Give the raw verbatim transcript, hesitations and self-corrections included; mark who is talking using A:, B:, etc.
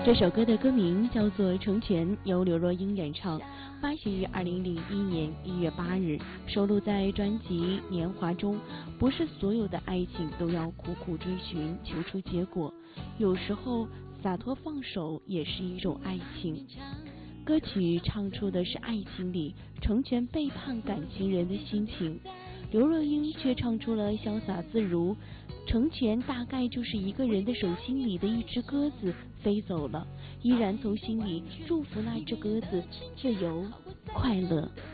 A: 这首歌的歌名叫做《成全》，由刘若英演唱，发行于二零零一年一月八日，收录在专辑《年华》中。不是所有的爱情都要苦苦追寻，求出结果，有时候洒脱放手也是一种爱情。歌曲唱出的是爱情里成全背叛感情人的心情，刘若英却唱出了潇洒自如。成全大概就是一个人的手心里的一只鸽子飞走了，依然从心里祝福那只鸽子自由快乐。